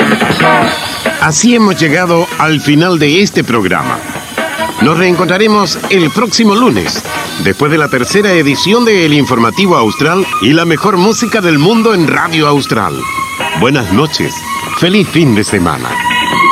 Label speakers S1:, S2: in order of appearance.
S1: Así hemos llegado al final de este programa. Nos reencontraremos el próximo lunes, después de la tercera edición de El Informativo Austral y la mejor música del mundo en Radio Austral. Buenas noches. Feliz fin de semana.